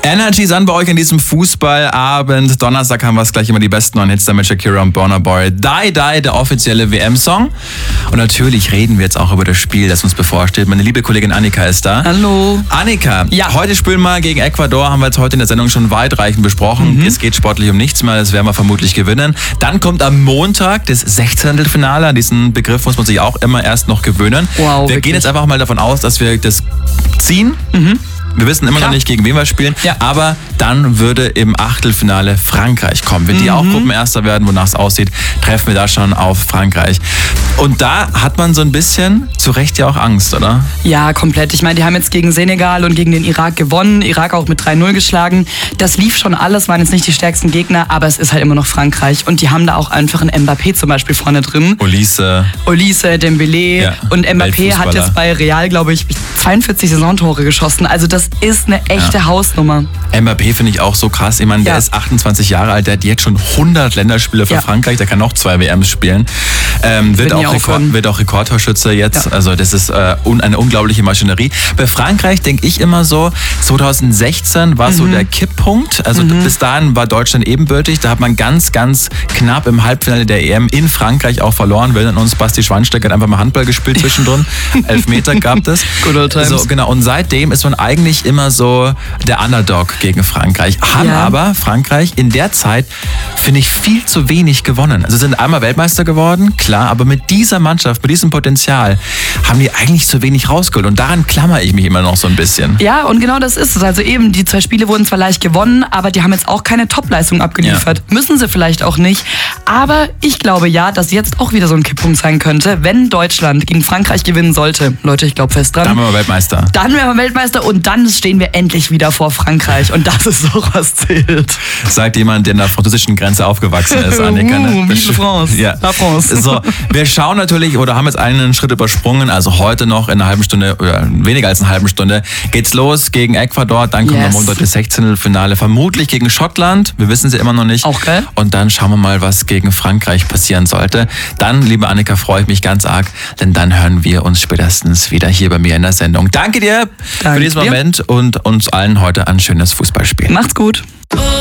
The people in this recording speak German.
Energy Sun bei euch in diesem Fußballabend. Donnerstag haben wir es gleich immer die besten neuen Hits mit Shakira und Burna Boy. Die, der offizielle WM-Song. Und natürlich reden wir jetzt auch über das Spiel, das uns bevorsteht. Meine liebe Kollegin Annika ist da. Hallo. Annika, ja. Heute spielen wir gegen Ecuador, haben wir jetzt heute in der Sendung schon weitreichend besprochen. Es geht sportlich um nichts mehr, das werden wir vermutlich gewinnen. Dann kommt am Montag das 16. Finale. An diesen Begriff muss man sich auch immer erst noch gewöhnen. Wow, wir gehen jetzt einfach mal davon aus, dass wir das ziehen. Wir wissen immer noch nicht, gegen wen wir spielen, aber dann würde im Achtelfinale Frankreich kommen. Wenn die auch Gruppenerster werden, wonach es aussieht, treffen wir da schon auf Frankreich. Und da hat man so ein bisschen, zu Recht ja auch Angst, oder? Ja, komplett. Ich meine, die haben jetzt gegen Senegal und gegen den Irak gewonnen, Irak auch mit 3-0 geschlagen. Das lief schon alles, waren jetzt nicht die stärksten Gegner, aber es ist halt immer noch Frankreich. Und die haben da auch einfach einen Mbappé zum Beispiel vorne drin. Olise, Dembélé. Und Mbappé hat jetzt bei Real, glaube ich, 42 Saisontore geschossen. Also das ist eine echte Hausnummer. Mbappé finde ich auch so krass. Ich meine, der ist 28 Jahre alt, der hat jetzt schon 100 Länderspiele für Frankreich, der kann noch 2 WMs spielen. Wird auch Rekordtorschütze jetzt. Ja. Also das ist eine unglaubliche Maschinerie. Bei Frankreich denke ich immer so, 2016 war so der Kipppunkt. Also bis dahin war Deutschland ebenbürtig. Da hat man ganz, ganz knapp im Halbfinale der EM in Frankreich auch verloren. Wir uns Basti Schweinsteiger hat einfach mal Handball gespielt zwischendrin. Elfmeter gab es. Good old times. So, genau. Und seitdem ist man eigentlich immer so der Underdog gegen Frankreich. Haben aber Frankreich in der Zeit, finde ich, viel zu wenig gewonnen. Also sind einmal Weltmeister geworden, klar, aber mit dieser Mannschaft, mit diesem Potenzial haben die eigentlich zu wenig rausgeholt. Und daran klammere ich mich immer noch so ein bisschen. Ja, und genau das ist es. Also eben, die 2 Spiele wurden zwar leicht gewonnen, aber die haben jetzt auch keine Topleistung abgeliefert. Ja. Müssen sie vielleicht auch nicht. Aber ich glaube dass jetzt auch wieder so ein Kipppunkt sein könnte, wenn Deutschland gegen Frankreich gewinnen sollte. Leute, ich glaube fest dran. Dann wären wir Weltmeister. Und dann stehen wir endlich wieder vor Frankreich. Und das ist so, was zählt. Sagt jemand, der an der französischen Grenze aufgewachsen ist, Annika. Vive France. Ja. La France. So, wir schauen natürlich, oder haben jetzt einen Schritt übersprungen. Also heute noch in einer halben Stunde, oder weniger als einer halben Stunde, geht's los gegen Ecuador. Dann kommt am Montag das 16. Finale. Vermutlich gegen Schottland. Wir wissen sie immer noch nicht. Auch geil. Und dann schauen wir mal, was gegen Frankreich passieren sollte. Dann, liebe Annika, freue ich mich ganz arg, denn dann hören wir uns spätestens wieder hier bei mir in der Sendung. Danke dir für diesen Moment und uns allen heute ein schönes Fußballspiel. Macht's gut.